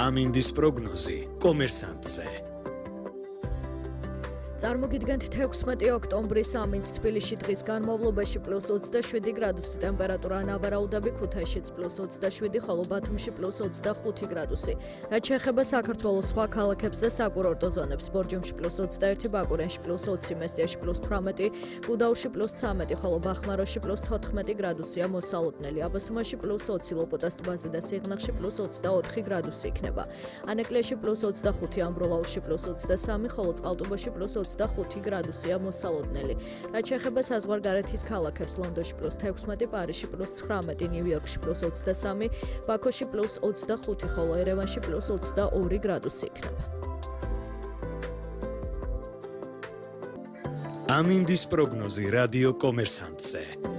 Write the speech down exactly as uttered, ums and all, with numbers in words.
ამინდის პროგნოზი კომერსანტზე. წარმოგიდგენთ თექვსმეტი ოქტომბრის ამინდს თბილისში დღის განმავლობაში პლუს ოცდაშვიდი გრადუსი ტემპერატურა, ნავარაუდები ქუთაისშიც პლუს ოცდაშვიდი, ხოლო ბათუმში პლუს ოცდახუთი გრადუსი. რაც შეეხება საქართველოს სხვა ქალაქებს და საკურორტო ზონებს, ბორჯომში პლუს ოცდაერთი, ბაკურენში პლუს ოცი, მესტიაში პლუს თვრამეტი, გუდაურში პლუს ცამეტი, ხოლო ბახმაროში პლუს თოთხმეტი გრადუსია მოსალოდნელი. აბასთუმანში პლუს ოცი, ლოპოტას ტბაზე და სიღნაღში პლუს ოცდაოთხი გრადუსი იქნება. ანეკლიაში პლუს ოცდახუთი, ამბროლაურში პლუს ოცდასამი, ხოლო წყალტუბოში პლუს ოცდახუთი გრადუსია მოსალოდნელი. რაც შეეხება საზღვარგარეთის ქალაქებს, ლონდონში პლუს თექვსმეტი, პარიზში პლუს ცხრამეტი, ნიუ-იორკში პლუს ოცდასამი, ბაქოში პლუს ოცდახუთი, ხოლო ერევანში პლუს ოცდაორი გრადუსი იქნება. ამინდის პროგნოზი რადიო კომერსანტზე.